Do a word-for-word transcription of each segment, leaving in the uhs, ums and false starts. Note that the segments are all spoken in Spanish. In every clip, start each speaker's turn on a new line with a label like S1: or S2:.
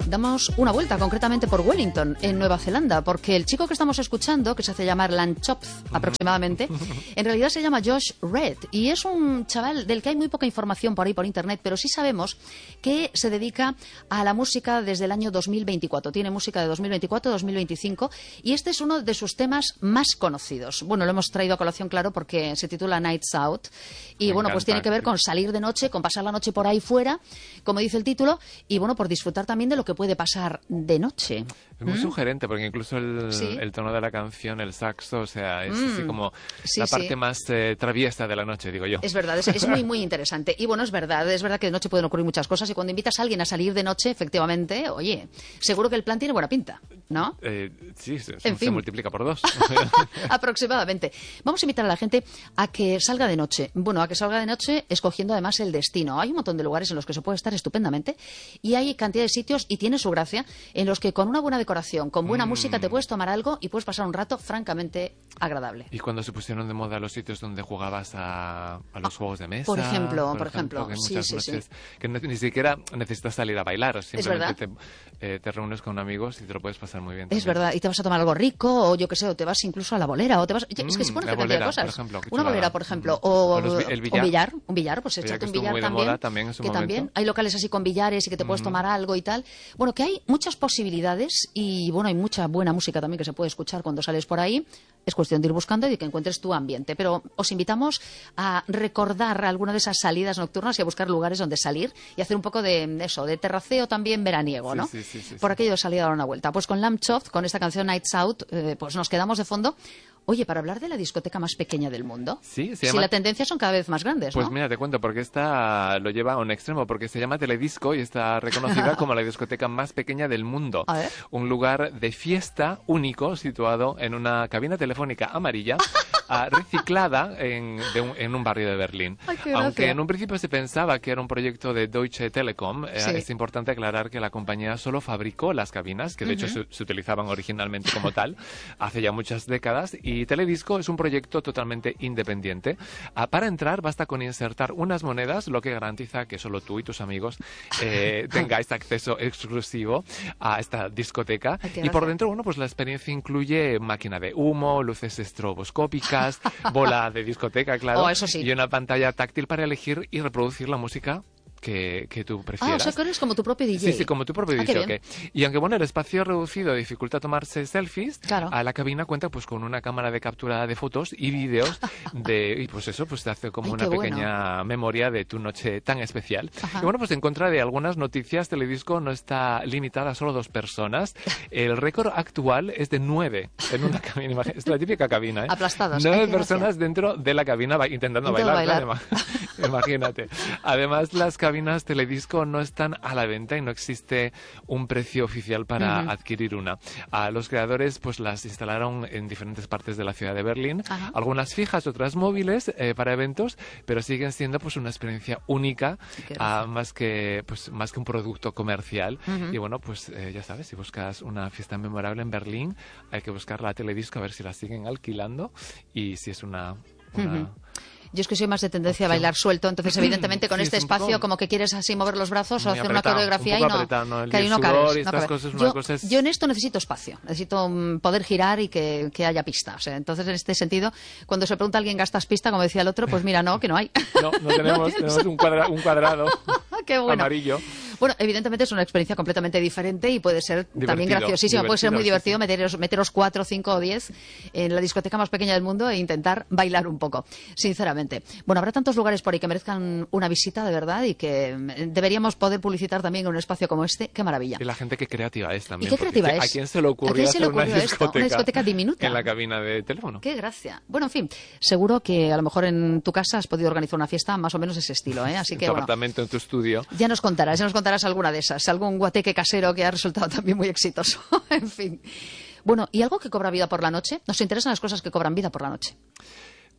S1: damos una vuelta concretamente por Wellington, en Nueva Zelanda, porque el chico que estamos escuchando, que se hace llamar Lanchopth aproximadamente, en realidad se llama Josh Red y es un chaval del que hay muy poca información por ahí por internet, pero sí sabemos que se dedica a la música desde el año dos mil veinticuatro. Tiene música de dos mil veinticuatro a dos mil veinticinco y este es uno de sus temas más conocidos. Bueno, lo hemos traído a colación, claro, porque se titula Nights Out y
S2: Me
S1: bueno,
S2: encanta,
S1: pues tiene que ver
S2: sí.
S1: con salir de noche, con pasar la noche por ahí fuera, como dice el título, y bueno, por disfrutar también de lo que puede pasar de noche.
S2: Es muy
S1: ¿Mm?
S2: sugerente porque incluso el,
S1: Sí.
S2: el tono de la canción, el saxo, o sea, es
S1: Mm.
S2: así como
S1: Sí,
S2: la
S1: sí.
S2: parte más eh, traviesa de la noche, digo yo.
S1: Es verdad, es, es muy, muy interesante. Y bueno, es verdad, es verdad que de noche pueden ocurrir muchas cosas y cuando invitas a alguien a salir de noche, efectivamente, oye, seguro que el plan tiene buena pinta, ¿no?
S2: Eh, sí, se,
S1: En
S2: se
S1: fin.
S2: multiplica por dos.
S1: Aproximadamente. Vamos a invitar a la gente a que salga de noche. Bueno, a que salga de noche escogiendo además el destino. Hay un montón de lugares en los que se puede estar estupendamente y hay cantidad de sitios, y tiene su gracia, en los que con una buena decoración, con buena
S2: Mm.
S1: música, te puedes tomar algo y puedes pasar un rato francamente agradable.
S2: Y cuando se pusieron de moda los sitios donde jugabas a, a los juegos de mesa.
S1: por ejemplo, por ejemplo,
S2: que hay
S1: sí,
S2: muchas
S1: sí, sí.
S2: noches que no- ni siquiera necesitas salir a bailar, simplemente
S1: verdad.
S2: te, eh, te reúnes con amigos y te lo puedes pasar muy bien.
S1: Es
S2: también.
S1: verdad, y te vas a tomar algo rico, o yo qué sé, o te vas incluso a la bolera, o te vas... Es que
S2: Mm,
S1: se pueden
S2: la
S1: hacer cantidad de
S2: bolera,
S1: cosas.
S2: por ejemplo, qué
S1: Una
S2: chulada.
S1: bolera, por ejemplo,
S2: Mm.
S1: o,
S2: O los bi- el billar.
S1: un billar, un billar, pues
S2: Billar,
S1: échate
S2: que
S1: un
S2: estuvo
S1: billar
S2: muy de
S1: también,
S2: moda también en su
S1: que
S2: momento.
S1: también hay locales así con billares y que te puedes
S2: Mm.
S1: tomar algo y tal. Bueno, que hay muchas posibilidades y bueno, hay mucha buena música también que se puede escuchar cuando sales por ahí. Es cuestión de ir buscando y de que encuentres tu ambiente. Pero os invitamos a recordar alguna de esas salidas nocturnas y a buscar lugares donde salir y hacer un poco de eso, de terraceo también veraniego,
S2: Sí,
S1: ¿no?
S2: sí, sí, sí,
S1: por
S2: sí.
S1: aquello de salir a dar una vuelta. Pues con Lanchopth, con esta canción Nights Out, eh, pues nos quedamos de fondo. Oye, para hablar de la discoteca más pequeña del mundo.
S2: Sí, se
S1: Si
S2: llama-
S1: la tendencia son cada vez más grandes,
S2: Pues
S1: ¿no?
S2: mira, te cuento, porque esta lo lleva a un extremo, porque se llama Teledisco y está reconocida como la discoteca más pequeña del mundo.
S1: A ver.
S2: Un lugar de fiesta único situado en una cabina telefónica amarilla ah, reciclada en, de un, en un barrio de Berlín.
S1: Ay, qué
S2: Aunque
S1: gracia.
S2: en un principio se pensaba que era un proyecto de Deutsche Telekom, eh,
S1: Sí.
S2: es importante aclarar que la compañía solo fabricó las cabinas, que de hecho se, se utilizaban originalmente como tal, hace ya muchas décadas, y Teledisco es un proyecto totalmente independiente. Ah, para entrar basta con insertar unas monedas, lo que garantiza que solo tú y tus amigos eh, tengáis acceso exclusivo a esta discoteca.
S1: Ay, qué
S2: Y por
S1: gracia.
S2: dentro, bueno, pues la experiencia incluye máquina de humo, luces estroboscópicas, bola de discoteca, claro,
S1: Oh, eso sí.
S2: y una pantalla táctil para elegir y reproducir la música que, que tú
S1: Ah,
S2: prefieras.
S1: o sea que eres como tu propio D J.
S2: Sí, sí, como tu propio
S1: Ah, qué
S2: D J.
S1: bien.
S2: ok. Y aunque bueno, el espacio reducido dificulta tomarse selfies,
S1: Claro.
S2: a la cabina cuenta pues con una cámara de captura de fotos y vídeos de y pues eso pues te hace como
S1: Ay,
S2: una
S1: qué bueno.
S2: pequeña memoria de tu noche tan especial.
S1: Ajá.
S2: Y bueno, pues en contra de algunas noticias, Teledisco no está limitada a solo dos personas. El récord actual es de nueve en una cabina. Imagina- Es la típica cabina, ¿eh?
S1: Aplastados.
S2: Nueve
S1: Ay, qué
S2: personas
S1: gracia.
S2: dentro de la cabina ba- intentando
S1: Intentando
S2: bailar.
S1: bailar.
S2: claro, ima- Imagínate. Además, las cabinas Teledisco no están a la venta y no existe un precio oficial para
S1: Ujú.
S2: adquirir una. A los creadores pues las instalaron en diferentes partes de la ciudad de Berlín,
S1: Ajá.
S2: algunas fijas, otras móviles eh, para eventos, pero siguen siendo pues una experiencia única,
S1: Qué
S2: ah,
S1: gracia.
S2: más que pues más que un producto comercial.
S1: Ujú.
S2: Y bueno, pues eh, ya sabes, si buscas una fiesta memorable en Berlín, hay que buscar la Teledisco a ver si la siguen alquilando y si es una, una
S1: Ujú. Yo es que soy más de tendencia a
S2: Opción.
S1: bailar suelto, entonces evidentemente con
S2: Sí,
S1: este
S2: es un
S1: espacio
S2: poco-
S1: como que quieres así mover los brazos o
S2: Muy
S1: hacer una
S2: apretado,
S1: coreografía
S2: un
S1: y
S2: poco
S1: no,
S2: apretado, ¿no? El
S1: que ahí no
S2: sudor
S1: cabes,
S2: y
S1: no
S2: estas
S1: cabes.
S2: cosas, una
S1: yo,
S2: cosa es-
S1: yo en esto necesito espacio, necesito mm, poder girar y que, que haya pista. O sea, entonces en este sentido, cuando se pregunta a alguien, ¿gastas pista? Como decía el otro, pues mira, no, que no hay.
S2: No, no tenemos,
S1: tienes.
S2: tenemos un, cuadra- un cuadrado
S1: Qué bueno.
S2: amarillo.
S1: Bueno, evidentemente es una experiencia completamente diferente y puede ser también
S2: Divertido,
S1: graciosísima, puede ser muy
S2: divertido, sí,
S1: divertido meteros, meteros cuatro, cinco o diez en la discoteca más pequeña del mundo e intentar bailar un poco, sinceramente. Bueno, habrá tantos lugares por ahí que merezcan una visita de verdad y que mm, deberíamos poder publicitar también en un espacio como este. ¡Qué maravilla!
S2: Y la gente que creativa es
S1: ¿Y
S2: también.
S1: qué
S2: porque
S1: creativa
S2: dice,
S1: es?
S2: ¿A quién se le
S1: ¿A
S2: ocurrió
S1: quién se le
S2: hacer una
S1: ocurrió esto?
S2: discoteca,
S1: Una discoteca diminuta.
S2: en la cabina de teléfono?
S1: ¡Qué gracia! Bueno, en fin, seguro que a lo mejor en tu casa has podido organizar una fiesta más o menos de ese estilo, ¿eh? Así
S2: En
S1: que
S2: tu
S1: bueno,
S2: apartamento, en tu estudio.
S1: ya nos contarás, ya nos contarás alguna de esas, algún guateque casero que ha resultado también muy exitoso. En fin. Bueno, ¿y algo que cobra vida por la noche? Nos interesan las cosas que cobran vida por la noche.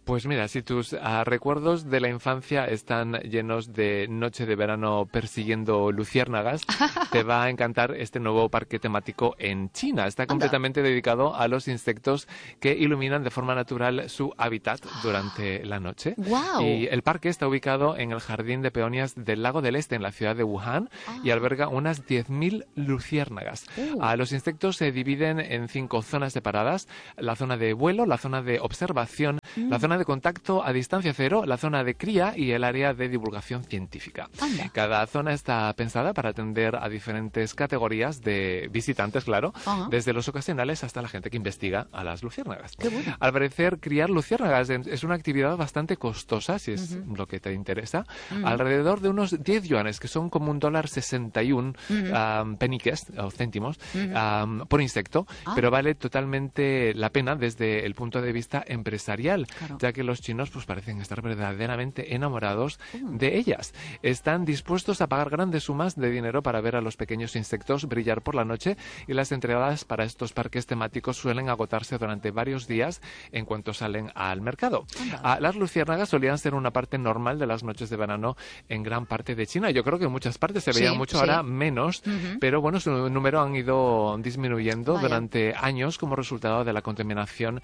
S2: Pues mira, si tus uh, recuerdos de la infancia están llenos de noche de verano persiguiendo luciérnagas, te va a encantar este nuevo parque temático en China. Está completamente Anda. dedicado a los insectos que iluminan de forma natural su hábitat durante la noche.
S1: Wow.
S2: Y el parque está ubicado en el Jardín de Peonías del Lago del Este, en la ciudad de Wuhan, ah. y alberga unas diez mil luciérnagas. Uh. Uh, los insectos se dividen en cinco zonas separadas: la zona de vuelo, la zona de observación, mm. la zona de contacto a distancia cero, la zona de cría y el área de divulgación científica.
S1: Anda.
S2: Cada zona está pensada para atender a diferentes categorías de visitantes, claro, uh-huh. desde los ocasionales hasta la gente que investiga a las luciérnagas.
S1: Qué bueno.
S2: Al parecer, criar luciérnagas es una actividad bastante costosa, si es uh-huh. lo que te interesa, uh-huh. alrededor de unos diez yuanes, que son como un dólar sesenta y un uh-huh. um, peniques, o céntimos, uh-huh. um, por insecto, ah. pero vale totalmente la pena desde el punto de vista empresarial, claro. ya que los chinos pues parecen estar verdaderamente enamorados uh. de ellas. Están dispuestos a pagar grandes sumas de dinero para ver a los pequeños insectos brillar por la noche, y las entradas para estos parques temáticos suelen agotarse durante varios días en cuanto salen al mercado. Ah, las luciérnagas solían ser una parte normal de las noches de verano en gran parte de China. Yo creo que en muchas partes se veía sí, mucho, sí. ahora menos, uh-huh. pero bueno, su número han ido disminuyendo Vaya. durante años como resultado de la contaminación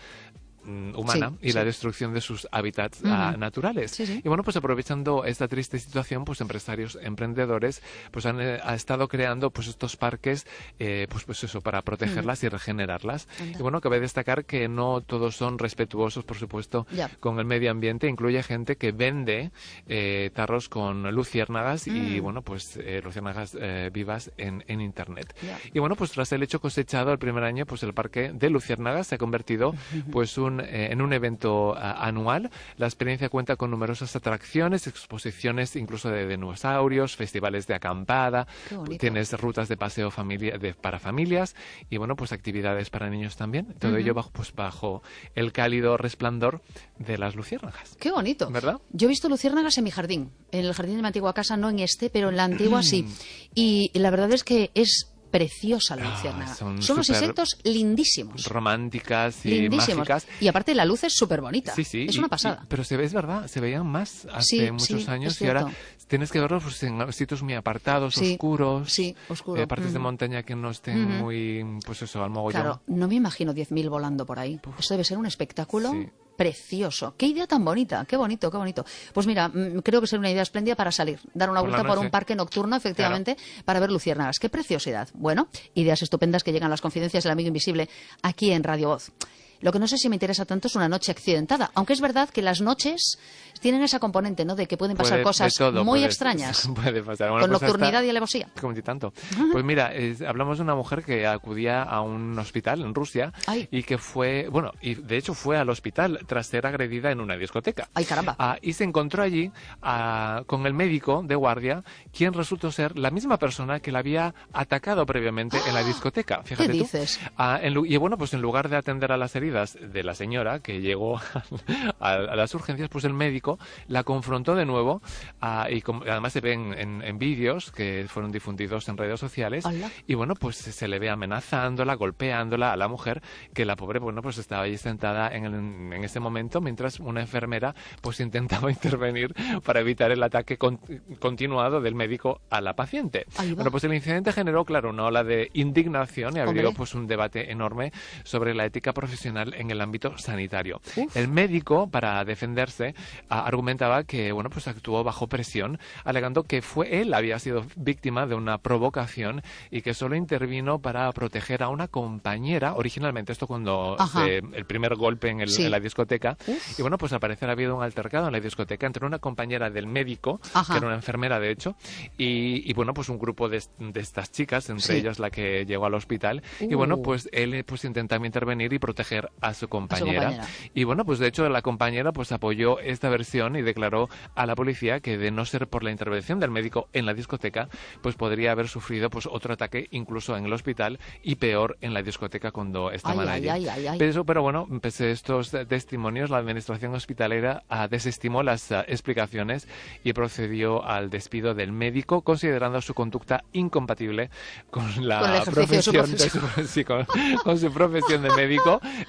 S2: humana sí, y sí. la destrucción de sus hábitats uh-huh. uh, naturales.
S1: Sí, sí.
S2: Y bueno, pues aprovechando esta triste situación, pues empresarios, emprendedores, pues han eh, ha estado creando pues estos parques, eh, pues pues eso, para protegerlas uh-huh. y regenerarlas. Anda. Y bueno, cabe destacar que no todos son respetuosos, por supuesto, yeah. con el medio ambiente. Incluye gente que vende eh, tarros con luciérnagas mm. y bueno, pues eh, luciérnagas eh, vivas en, en internet. Yeah. Y bueno, pues tras el hecho cosechado el primer año, pues el parque de luciérnagas se ha convertido uh-huh. pues un Eh, en un evento uh, anual. La experiencia cuenta con numerosas atracciones, exposiciones incluso de dinosaurios, festivales de acampada, tienes rutas de paseo familia, de, para familias y bueno, pues actividades para niños también. Todo uh-huh. ello bajo, pues, bajo el cálido resplandor de las luciérnagas.
S1: Qué bonito.
S2: ¿Verdad?
S1: Yo he visto luciérnagas en mi jardín, en el jardín de mi antigua casa, no en este, pero en la antigua sí. Y la verdad es que es preciosa la luciérnaga. Ah, son son unos insectos lindísimos.
S2: Románticas y
S1: lindísimos.
S2: mágicas.
S1: Y aparte la luz es súper bonita.
S2: Sí, sí.
S1: Es
S2: y,
S1: una pasada.
S2: Y, pero se ve, es verdad, se veían más hace
S1: sí,
S2: muchos
S1: sí,
S2: años y ahora tienes que verlos pues, en sitios muy apartados,
S1: sí,
S2: oscuros.
S1: Sí, oscuro.
S2: Eh, partes mm. de montaña que no estén mm. muy, pues eso, al mogollón.
S1: Claro, no me imagino diez mil volando por ahí. Uf. Eso debe ser un espectáculo. Sí. Precioso. Qué idea tan bonita. Qué bonito, qué bonito. Pues mira, creo que es una idea espléndida para salir, dar una por vuelta por un parque nocturno, efectivamente, claro. para ver luciérnagas. Qué preciosidad. Bueno, ideas estupendas que llegan las confidencias del amigo invisible aquí en Radio Voz. Lo que no sé si me interesa tanto es una noche accidentada, aunque es verdad que las noches tienen esa componente, ¿no?, de que pueden pasar
S2: puede,
S1: cosas
S2: todo,
S1: muy
S2: puede,
S1: extrañas.
S2: Puede pasar. Bueno,
S1: con
S2: pues
S1: nocturnidad
S2: hasta,
S1: y alevosía.
S2: Como tanto. Pues mira, es, hablamos de una mujer que acudía a un hospital en Rusia
S1: Ay.
S2: y que fue, bueno, y de hecho fue al hospital tras ser agredida en una discoteca.
S1: Ay, caramba.
S2: Ah, y se encontró allí ah, con el médico de guardia, quien resultó ser la misma persona que la había atacado previamente ¡Ah! en la discoteca. Fíjate
S1: ¿Qué
S2: tú.
S1: dices?
S2: Ah, en, y bueno, pues en lugar de atender a las heridas de la señora que llegó a, a las urgencias, pues el médico la confrontó de nuevo uh, y com además se ven en, en vídeos que fueron difundidos en redes sociales.
S1: Hola.
S2: Y bueno, pues se le ve amenazándola, golpeándola a la mujer, que la pobre, bueno, pues estaba ahí sentada en, el, en ese momento mientras una enfermera pues intentaba intervenir para evitar el ataque con continuado del médico a la paciente. Bueno, pues el incidente generó, claro, una ola de indignación y abrió pues un debate enorme sobre la ética profesional en el ámbito sanitario. Uf. El médico, para defenderse, a, argumentaba que bueno, pues actuó bajo presión, alegando que fue él había sido víctima de una provocación y que solo intervino para proteger a una compañera, originalmente esto cuando se, el primer golpe en, el, sí. en la discoteca. Uf. Y bueno, pues al parecer ha habido un altercado en la discoteca entre una compañera del médico, Ajá. que era una enfermera de hecho, y, y bueno, pues un grupo de, de estas chicas, entre sí. ellas la que llegó al hospital, uh. y bueno, pues él pues intentaba intervenir y proteger a su compañera. A su compañera. Y bueno, pues de hecho la compañera pues apoyó esta versión y declaró a la policía que de no ser por la intervención del médico en la discoteca, pues podría haber sufrido pues otro ataque incluso en el hospital y peor en la discoteca cuando estaban
S1: ay,
S2: allí.
S1: Ay, ay, ay,
S2: pero, pero bueno, pese a estos testimonios, la administración hospitalera uh, desestimó las uh, explicaciones y procedió al despido del médico, considerando su conducta incompatible con la
S1: con el
S2: profesión
S1: de su
S2: de su, sí, con, con su profesión de médico.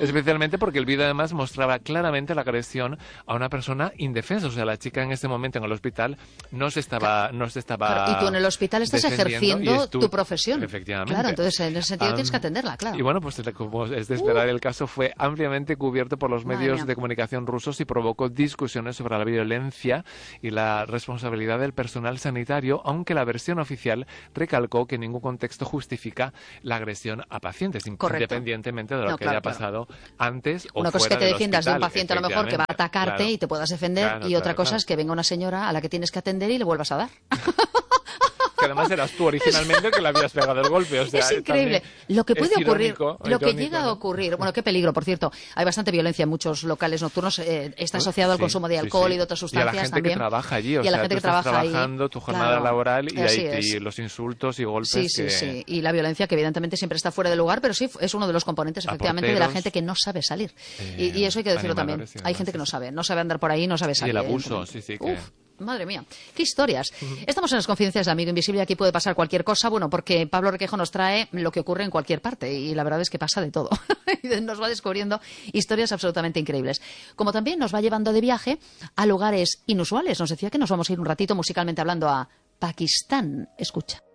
S2: Especialmente porque el vídeo además mostraba claramente la agresión a una persona indefensa. O sea, la chica en ese momento en el hospital no se estaba... No se estaba
S1: claro, y tú en el hospital estás ejerciendo tu profesión.
S2: Efectivamente.
S1: Claro, entonces en ese sentido um, tienes que atenderla, claro.
S2: Y bueno, pues como es de esperar, uh. el caso fue ampliamente cubierto por los medios de comunicación rusos y provocó discusiones sobre la violencia y la responsabilidad del personal sanitario, aunque la versión oficial recalcó que en ningún contexto justifica la agresión a pacientes, Correcto. independientemente de lo
S1: no,
S2: que
S1: claro,
S2: haya pasado
S1: claro.
S2: antes o
S1: Una cosa
S2: fuera
S1: es que te defiendas
S2: hospital,
S1: de un paciente a lo mejor que va a atacarte
S2: claro.
S1: y te puedas defender,
S2: claro,
S1: y otra
S2: claro,
S1: cosa
S2: claro.
S1: es que venga una señora a la que tienes que atender y le vuelvas a dar.
S2: Que además eras tú originalmente que le habías pegado el golpe. O sea,
S1: es increíble. Lo que puede ocurrir,
S2: irónico,
S1: lo que
S2: irónico,
S1: llega
S2: ¿no?
S1: a ocurrir, bueno, qué peligro, por cierto. Hay bastante violencia en muchos locales nocturnos. Eh, está asociado al
S2: sí,
S1: consumo de
S2: sí,
S1: alcohol
S2: sí.
S1: y de otras sustancias
S2: también. Y a la gente
S1: también.
S2: que trabaja allí. O
S1: y a la
S2: sea,
S1: gente
S2: tú
S1: que trabaja
S2: estás trabajando
S1: ahí.
S2: tu jornada
S1: claro,
S2: laboral y,
S1: así
S2: hay,
S1: es.
S2: y los insultos y golpes.
S1: Sí, sí,
S2: que...
S1: sí. Y la violencia que evidentemente siempre está fuera de lugar, pero sí es uno de los componentes efectivamente
S2: porteros,
S1: de la gente que no sabe salir. Eh, y, y eso hay que decirlo también. Hay gente que no sabe, no sabe andar por ahí, no sabe salir.
S2: Y el abuso, sí, sí. Que...
S1: Uf. Madre mía, qué historias. Uh-huh. Estamos en las confidencias de Amigo Invisible y aquí puede pasar cualquier cosa, bueno, porque Pablo Requejo nos trae lo que ocurre en cualquier parte y la verdad es que pasa de todo. Nos va descubriendo historias absolutamente increíbles. Como también nos va llevando de viaje a lugares inusuales. Nos decía que nos vamos a ir un ratito musicalmente hablando a Pakistán. Escucha.